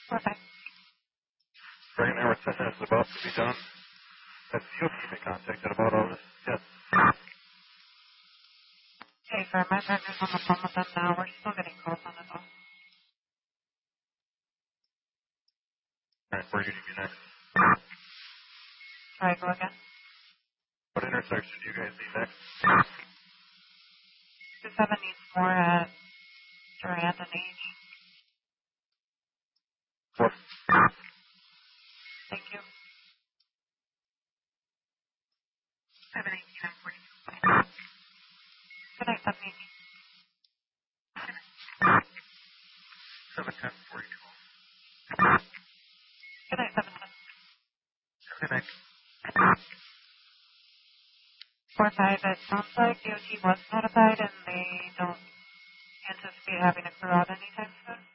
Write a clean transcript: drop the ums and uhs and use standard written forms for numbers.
Okay. Right now, we're 10 minutes about to be done. That's the DOT make contact at about all this. Yes. Okay, sir. My partner's on the phone with them now. We're still getting calls on the phone. All right, where do you need me next? Sorry, go again. What intersection do you guys need next? 27 needs more at Durant and H. What? Thank you. 718 and 42. Good night, 718. 710, 42. Good night, 710. Good night. 45, it sounds like DOT was notified and they don't anticipate having a crew out anytime soon.